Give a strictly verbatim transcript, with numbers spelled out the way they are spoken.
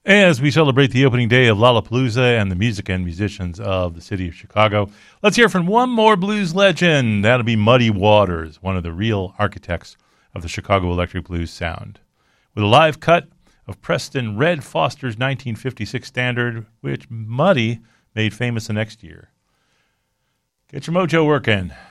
As we celebrate the opening day of Lollapalooza and the music and musicians of the city of Chicago, let's hear from one more blues legend. That'll be Muddy Waters, one of the real architects of the Chicago Electric Blues sound. With a live cut of Preston Red Foster's nineteen fifty-six standard, which Muddy made famous the next year. Get your mojo working.